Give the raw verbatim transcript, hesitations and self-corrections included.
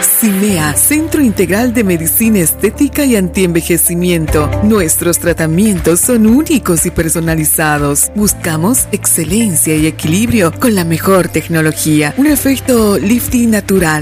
Cimea, Centro Integral de Medicina Estética y Antienvejecimiento. Nuestros tratamientos son únicos y personalizados. Buscamos excelencia y equilibrio con la mejor tecnología. Un efecto lifting natural